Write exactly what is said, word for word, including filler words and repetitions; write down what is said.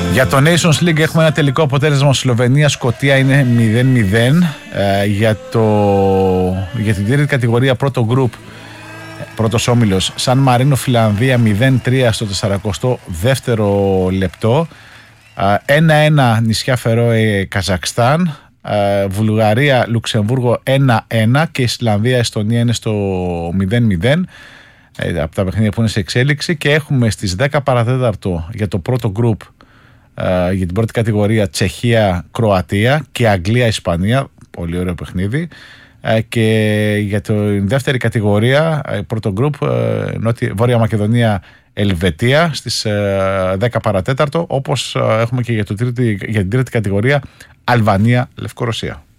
Για το Nations League έχουμε ένα τελικό αποτέλεσμα. Σλοβενία-Σκωτία είναι μηδέν μηδέν. Ε, για, το, για την τρίτη κατηγορία πρώτο γκρουπ, πρώτος όμιλος, Σαν Μαρίνο Φιλανδία μηδέν τρία στο σαρανταείκοσι δεύτερο λεπτό. ένα ένα νησιά Φερόε Καζακστάν. Βουλγαρία Λουξεμβούργο ένα ένα και η Ισλανδία Εστονία είναι στο μηδέν μηδέν από τα παιχνίδια που είναι σε εξέλιξη. Και έχουμε στις δέκα παρατέταρτο για το πρώτο γκρουπ, για την πρώτη κατηγορία, Τσεχία Κροατία και Αγγλία Ισπανία, πολύ ωραίο παιχνίδι. Και για τη δεύτερη κατηγορία, πρώτο γκρουπ, Βόρεια Μακεδονία Ελβετία στις δέκα παρατέταρτο, όπως έχουμε και για, το τρίτη, για την τρίτη κατηγορία, Αλβανία Λευκορωσία.